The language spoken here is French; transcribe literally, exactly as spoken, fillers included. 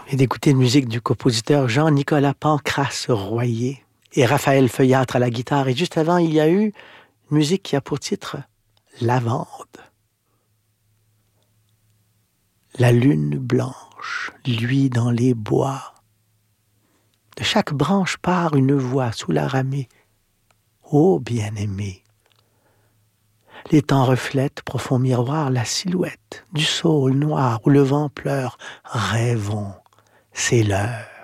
Et d'écouter une musique du compositeur Jean-Nicolas Pancrace Royer et Raphaël Feuillâtre à la guitare. Et juste avant, il y a eu une musique qui a pour titre Lavande. La lune blanche luit dans les bois. De chaque branche part une voix sous la ramée. Ô bien-aimé! Les temps reflètent, profond miroir, la silhouette du saule noir où le vent pleure. Rêvons, c'est l'heure.